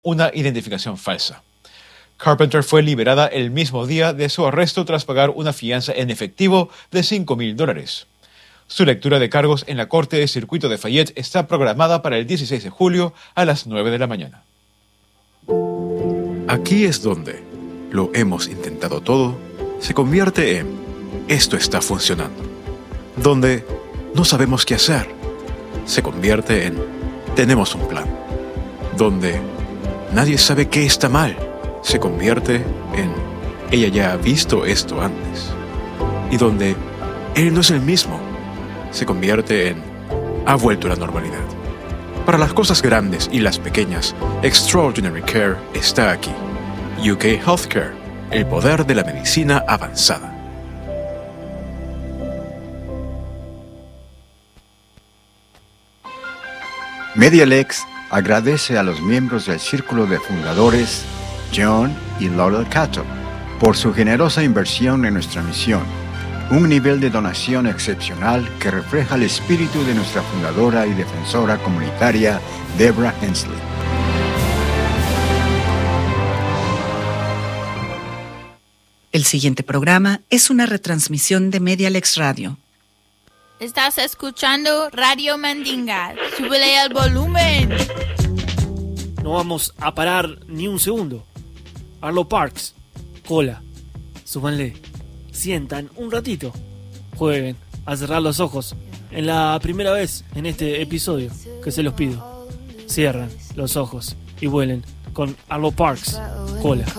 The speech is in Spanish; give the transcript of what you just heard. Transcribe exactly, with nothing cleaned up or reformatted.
una identificación falsa. Carpenter fue liberada el mismo día de su arresto tras pagar una fianza en efectivo de cinco mil dólares. Su lectura de cargos en la Corte de Circuito de Fayette está programada para el dieciséis de julio a las nueve de la mañana. Aquí es donde lo hemos intentado todo se convierte en esto está funcionando. Donde no sabemos qué hacer se convierte en tenemos un plan. Donde nadie sabe qué está mal se convierte en ella ya ha visto esto antes. Y donde él no es el mismo se convierte en ha vuelto a la normalidad. Para las cosas grandes y las pequeñas, Extraordinary Care está aquí. U K Healthcare, el poder de la medicina avanzada. Medialex agradece a los miembros del Círculo de Fundadores, John y Laurel Cato, por su generosa inversión en nuestra misión, un nivel de donación excepcional que refleja el espíritu de nuestra fundadora y defensora comunitaria, Deborah Hensley. El siguiente programa es una retransmisión de Medialex Radio. Estás escuchando Radio Mandinga. ¡Súbele al volumen! No vamos a parar ni un segundo. Arlo Parks, cola, súbanle, sientan un ratito, jueguen a cerrar los ojos. En la primera vez en este episodio que se los pido, cierran los ojos y vuelen con Arlo Parks, cola.